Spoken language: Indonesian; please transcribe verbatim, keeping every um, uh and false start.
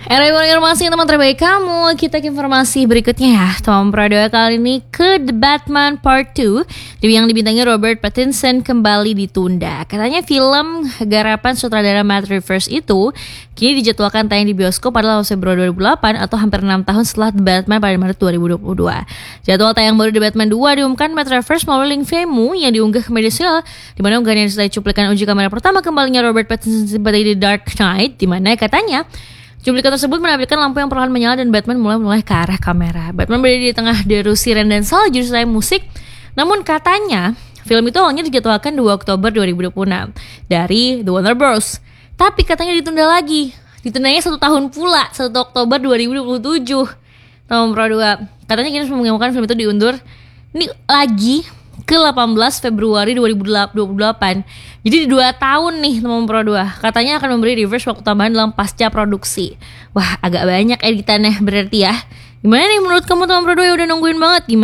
Era informasi teman terbaik kamu. Kita ke informasi berikutnya ya. Tom Pradoya kali ini ke The Batman Part dua yang dibintangi Robert Pattinson kembali ditunda. Katanya film garapan sutradara Matt Reeves itu kini dijadwalkan tayang di bioskop pada Februari dua ribu delapan atau hampir enam tahun setelah The Batman pada Maret dua ribu dua puluh dua. Jadwal tayang baru The Batman dua diumumkan Matt Reeves melalui link Vimeo yang diunggah ke media sosial, di mana unggahan yang disertai cuplikan uji kamera pertama kembalinya Robert Pattinson sebagai The Dark Knight, di mana katanya cuplikan tersebut menampilkan lampu yang perlahan menyala dan Batman mulai mulai ke arah kamera. Batman berdiri di tengah deru siren dan salju disertai musik. Namun katanya film itu awalnya dijadwalkan dua Oktober dua ribu dua puluh enam dari The Warner Bros. Tapi katanya ditunda lagi. Ditundanya satu tahun pula, satu Oktober dua ribu dua puluh tujuh. Tom Pradoya katanya kini mengumumkan film itu diundur ini lagi ke delapan belas Februari dua ribu dua puluh delapan. Jadi di dua tahun nih Tom Pradoya katanya akan memberi reverse waktu tambahan dalam pasca produksi. Wah, agak banyak editannya berarti ya. Gimana nih menurut kamu Tom Pradoya udah nungguin banget gimana?